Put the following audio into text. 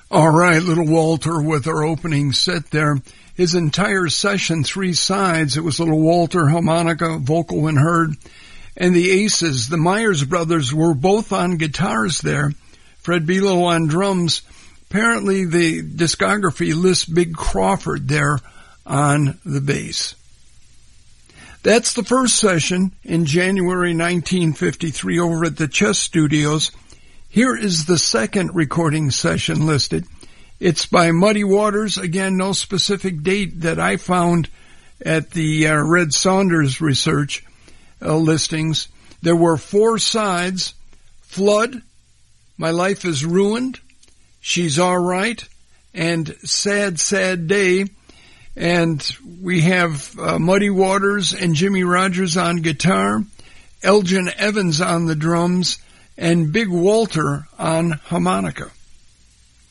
All right, Little Walter with our opening set there. His entire session, 3 sides. It was Little Walter, harmonica, vocal when heard. And the Aces, the Myers brothers, were both on guitars there. Fred Belo on drums. Apparently the discography lists Big Crawford there on the bass. That's the first session in January 1953 over at the Chess Studios. Here is the second recording session listed. It's by Muddy Waters. Again, no specific date that I found at the Red Saunders research listings. There were 4 sides: Flood, My Life is Ruined, She's All Right, and Sad, Sad Day. And we have Muddy Waters and Jimmy Rogers on guitar, Elgin Evans on the drums, and Big Walter on harmonica.